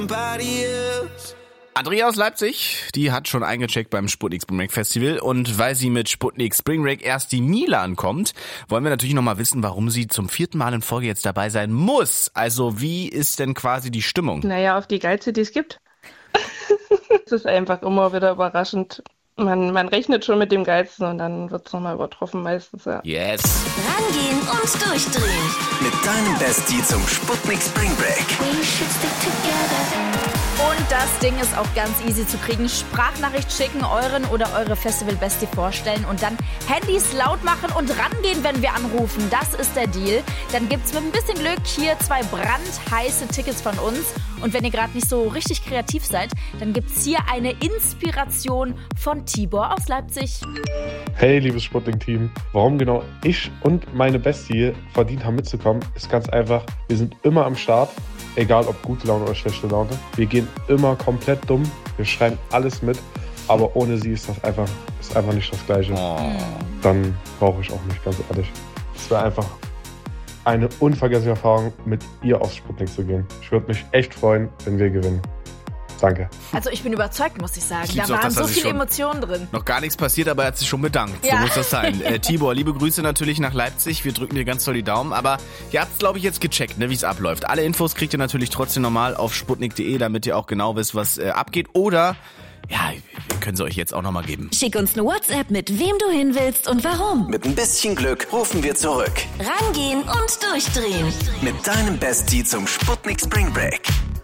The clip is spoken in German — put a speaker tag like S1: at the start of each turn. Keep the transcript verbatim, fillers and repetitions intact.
S1: Andrea aus Leipzig, die hat schon eingecheckt beim Sputnik Spring Break Festival und weil sie mit Sputnik Spring Break erst die Milan kommt, wollen wir natürlich nochmal wissen, warum sie zum vierten Mal in Folge jetzt dabei sein muss. Also wie ist denn quasi die Stimmung?
S2: Naja, auf die Geilste, die es gibt. Es ist einfach immer wieder überraschend. Man, man rechnet schon mit dem Geilsten und dann wird es nochmal übertroffen meistens, ja.
S1: Yes.
S3: Rangehen und durchdrehen.
S4: Mit deinem Bestie zum Sputnik Spring Break.
S3: We should stick together.
S5: Und das Ding ist auch ganz easy zu kriegen. Sprachnachricht schicken, euren oder eure Festival-Bestie vorstellen und dann Handys laut machen und rangehen, wenn wir anrufen. Das ist der Deal. Dann gibt's mit ein bisschen Glück hier zwei brandheiße Tickets von uns. Und wenn ihr gerade nicht so richtig kreativ seid, dann gibt's hier eine Inspiration von Tibor aus Leipzig.
S6: Hey, liebes Sputnik-Team. Warum genau ich und meine Bestie verdient haben mitzukommen, ist ganz einfach. Wir sind immer am Start. Egal ob gute Laune oder schlechte Laune. Wir gehen immer komplett dumm. Wir schreiben alles mit. Aber ohne sie ist das einfach, ist einfach nicht das Gleiche.
S1: Oh.
S6: Dann brauche ich auch nicht, ganz ehrlich. Es wäre einfach eine unvergessliche Erfahrung, mit ihr aufs Sputnik zu gehen. Ich würde mich echt freuen, wenn wir gewinnen. Danke.
S5: Also ich bin überzeugt, muss ich sagen.
S1: Ich
S5: Da
S1: lieb's auch,
S5: waren
S1: dass er
S5: so
S1: sich
S5: viele
S1: schon-
S5: Emotionen drin.
S1: Noch gar nichts passiert, aber er hat sich schon bedankt.
S5: Ja.
S1: So muss das sein. Äh, Tibor, liebe Grüße natürlich nach Leipzig. Wir drücken dir ganz doll die Daumen. Aber ihr habt es, glaube ich, jetzt gecheckt, ne, wie es abläuft. Alle Infos kriegt ihr natürlich trotzdem normal auf sputnik punkt de, damit ihr auch genau wisst, was äh, abgeht. Oder, ja, wir können sie euch jetzt auch nochmal geben.
S3: Schick uns eine WhatsApp mit wem du hin willst und warum.
S4: Mit ein bisschen Glück rufen wir zurück.
S3: Rangehen und durchdrehen.
S4: Mit deinem Bestie zum Sputnik Spring Break.